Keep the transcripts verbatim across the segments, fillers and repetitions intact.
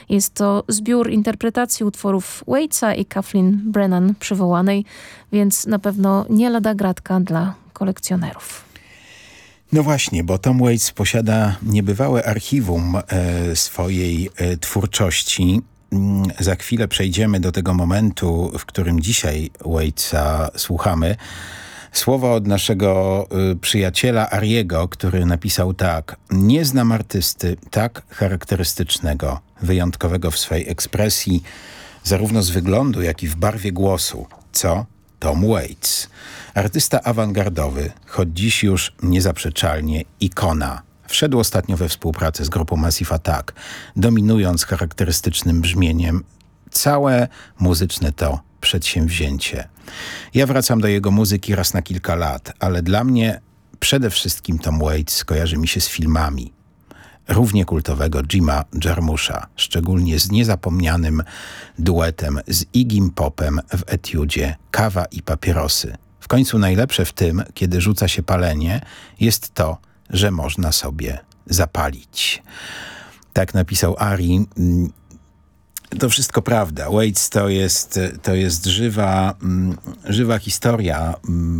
Jest to zbiór interpretacji utworów Waitsa i Kathleen Brennan przywołanej, więc na pewno nie lada gratka dla kolekcjonerów. No właśnie, bo Tom Waits posiada niebywałe archiwum e, swojej e, twórczości. Za chwilę przejdziemy do tego momentu, w którym dzisiaj Waitsa słuchamy. Słowa od naszego y, przyjaciela Ariego, który napisał tak: nie znam artysty tak charakterystycznego, wyjątkowego w swej ekspresji, zarówno z wyglądu, jak i w barwie głosu, co Tom Waits. Artysta awangardowy, choć dziś już niezaprzeczalnie ikona. Wszedł ostatnio we współpracę z grupą Massive Attack, dominując charakterystycznym brzmieniem całe muzyczne to przedsięwzięcie. Ja wracam do jego muzyki raz na kilka lat, ale dla mnie przede wszystkim Tom Waits kojarzy mi się z filmami równie kultowego Jima Jarmusza, szczególnie z niezapomnianym duetem z Iggym Popem w etiudzie Kawa i papierosy. W końcu najlepsze w tym, kiedy rzuca się palenie, jest to, że można sobie zapalić. Tak napisał Ari. To wszystko prawda. Waits to jest, to jest żywa, żywa historia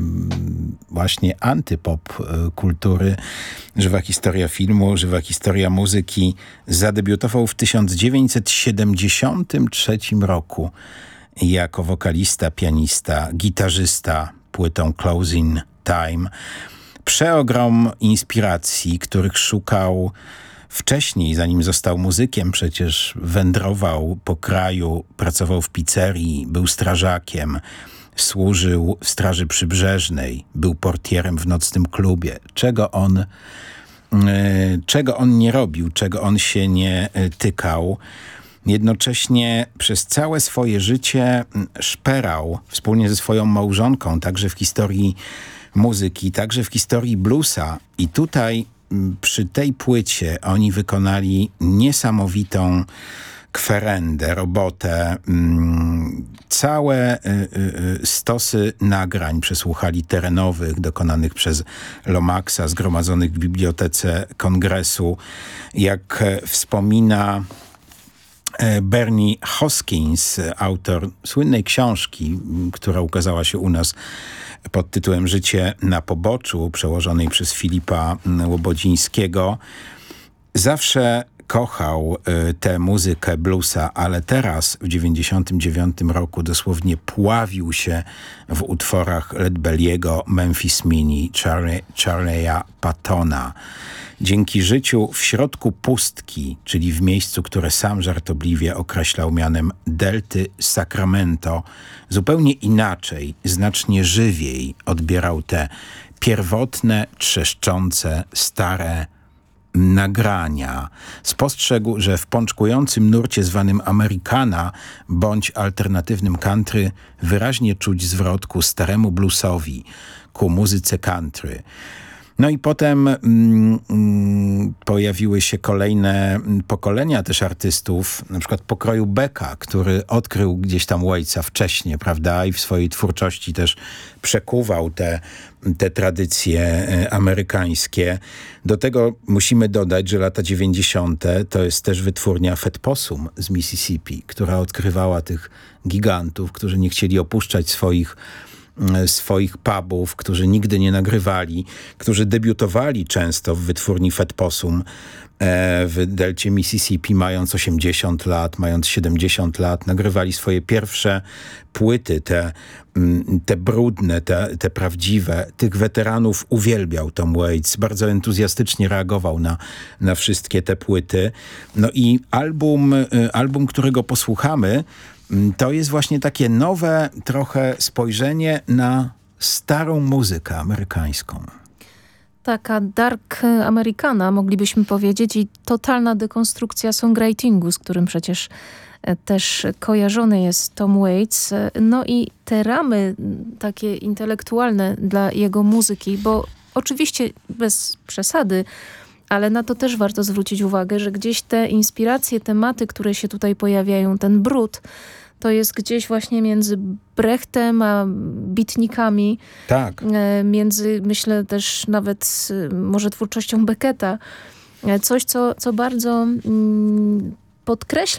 właśnie antypop kultury, żywa historia filmu, żywa historia muzyki. Zadebiutował w tysiąc dziewięćset siedemdziesiątym trzecim roku jako wokalista, pianista, gitarzysta płytą Closing Time. Przeogrom inspiracji, których szukał wcześniej, zanim został muzykiem. Przecież wędrował po kraju, pracował w pizzerii, był strażakiem, służył w Straży Przybrzeżnej, był portierem w nocnym klubie. Czego on, yy, czego on nie robił, czego on się nie yy, tykał. Jednocześnie przez całe swoje życie szperał wspólnie ze swoją małżonką, także w historii muzyki, także w historii bluesa. I tutaj przy tej płycie oni wykonali niesamowitą kwerendę, robotę. Całe stosy nagrań przesłuchali terenowych, dokonanych przez Lomaxa, zgromadzonych w Bibliotece Kongresu. Jak wspomina Bernie Hoskins, autor słynnej książki, która ukazała się u nas pod tytułem Życie na poboczu, przełożonej przez Filipa Łobodzińskiego, zawsze kochał y, tę muzykę bluesa, ale teraz w dziewięćdziesiątym dziewiątym roku dosłownie pławił się w utworach Led Belly'ego, Memphis Mini, Charlie, Charlie'a Pattona. Dzięki życiu w środku pustki, czyli w miejscu, które sam żartobliwie określał mianem Delty Sacramento, zupełnie inaczej, znacznie żywiej odbierał te pierwotne, trzeszczące, stare nagrania. Spostrzegł, że w pączkującym nurcie zwanym Amerykana bądź alternatywnym country wyraźnie czuć zwrot ku staremu bluesowi, ku muzyce country. No i potem mm, mm, pojawiły się kolejne pokolenia też artystów, na przykład pokroju Becka, który odkrył gdzieś tam Waitsa wcześniej, prawda, i w swojej twórczości też przekuwał te, te tradycje amerykańskie. Do tego musimy dodać, że lata dziewięćdziesiąte to jest też wytwórnia Fat Possum z Mississippi, która odkrywała tych gigantów, którzy nie chcieli opuszczać swoich swoich pubów, którzy nigdy nie nagrywali, którzy debiutowali często w wytwórni Fat Possum w delcie Mississippi, mając osiemdziesiąt lat, mając siedemdziesiąt lat, nagrywali swoje pierwsze płyty, te, te brudne, te, te prawdziwe. Tych weteranów uwielbiał Tom Waits, bardzo entuzjastycznie reagował na, na wszystkie te płyty. No i album, album, którego posłuchamy, to jest właśnie takie nowe trochę spojrzenie na starą muzykę amerykańską. Taka dark Amerykana, moglibyśmy powiedzieć, i totalna dekonstrukcja songwritingu, z którym przecież też kojarzony jest Tom Waits. No i te ramy takie intelektualne dla jego muzyki, bo oczywiście bez przesady, ale na to też warto zwrócić uwagę, że gdzieś te inspiracje, tematy, które się tutaj pojawiają, ten brud, to jest gdzieś właśnie między Brechtem a bitnikami. Tak. Między, myślę, też nawet może twórczością Becketa. Coś, co, co bardzo mm, podkreśla